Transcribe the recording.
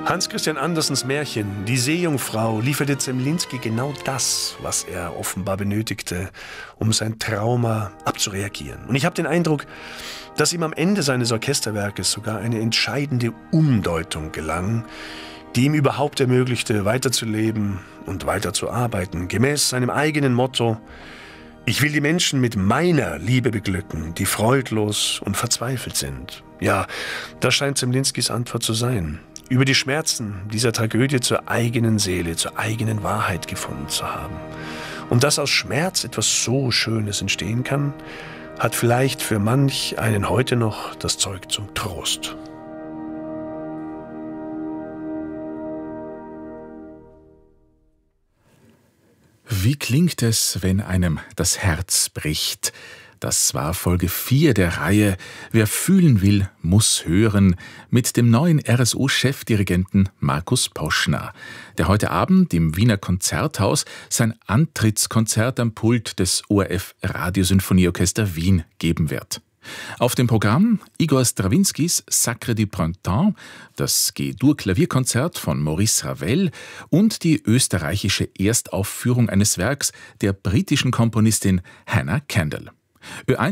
Hans Christian Andersens Märchen Die Seejungfrau lieferte Zemlinsky genau das, was er offenbar benötigte, um sein Trauma abzureagieren. Und ich habe den Eindruck, dass ihm am Ende seines Orchesterwerkes sogar eine entscheidende Umdeutung gelang, die ihm überhaupt ermöglichte, weiterzuleben und weiterzuarbeiten, gemäß seinem eigenen Motto: Ich will die Menschen mit meiner Liebe beglücken, die freudlos und verzweifelt sind. Ja, das scheint Zemlinskys Antwort zu sein. Über die Schmerzen dieser Tragödie zur eigenen Seele, zur eigenen Wahrheit gefunden zu haben. Und dass aus Schmerz etwas so Schönes entstehen kann, hat vielleicht für manch einen heute noch das Zeug zum Trost. Wie klingt es, wenn einem das Herz bricht? Das war Folge 4 der Reihe Wer fühlen will, muss hören mit dem neuen RSO-Chefdirigenten Markus Poschner, der heute Abend im Wiener Konzerthaus sein Antrittskonzert am Pult des ORF Radiosinfonieorchester Wien geben wird. Auf dem Programm Igor Strawinskys Sacre du Printemps, das G-Dur-Klavierkonzert von Maurice Ravel und die österreichische Erstaufführung eines Werks der britischen Komponistin Hannah Kendall. Ö1